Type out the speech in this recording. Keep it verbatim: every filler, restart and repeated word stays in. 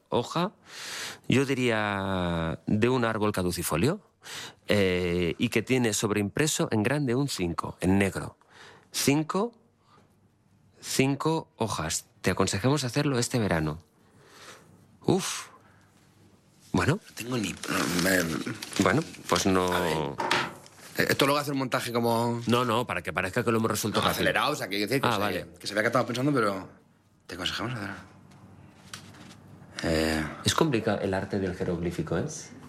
hoja, yo diría de un árbol caducifolio, eh, y que tiene sobreimpreso en grande un cinco, en negro. Cinco, cinco hojas. Te aconsejamos hacerlo este verano. Uf. Bueno. No tengo ni... Me... Bueno, pues no... Esto luego hace un montaje como... No, no, para que parezca que lo hemos resuelto No, rápido. acelerado, o sea, que, decir, que, Ah, se, vale. que se vea que estaba pensando, pero... Te aconsejamos hacer... Eh... Es complicado el arte del jeroglífico, ¿eh?